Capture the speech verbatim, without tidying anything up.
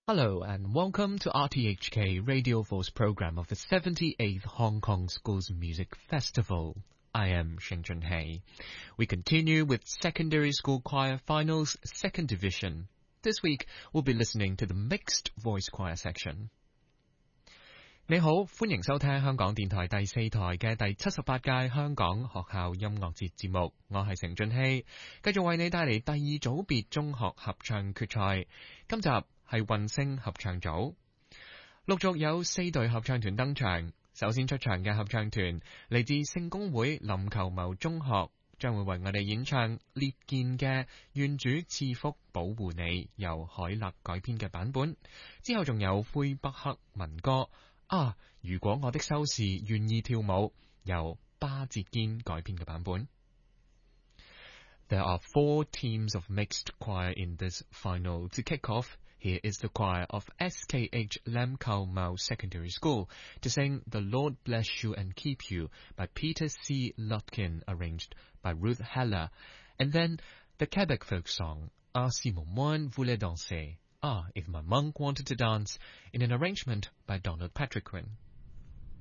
Hello and welcome to R T H K Radio four's program of the seventy-eighth Hong Kong Schools Music Festival. I am Sheng Junhei. We continue with Secondary School Choir Finals Second Division. This week, we'll be listening to the Mixed Voice Choir section. 你好，歡迎收聽香港電台第四台嘅第七十八屆香港學校音樂節節目，我係成俊熙，繼續為你帶嚟第二組別中學合唱決賽。今集係混聲合唱組，陸續有四隊合唱團登場。首先出場嘅合唱團嚟自聖公會林球謀中學，將會為我哋演唱列健嘅願主賜福保護你，由海勒改編嘅版本。之後仲有魁北克民歌啊，如果我的修士願意跳舞，由巴捷堅改編嘅版本。There are four teams of mixed choir in this final. To kick off, here is the choir of S K H Lam Kau Mau Secondary School to sing The Lord Bless You and Keep You by Peter C. Lutkin, arranged by Ruth Heller. And then the Quebec folk song, Ah si mon moine voulait danser, Ah if my monk wanted to dance, in an arrangement by Donald Patriquin.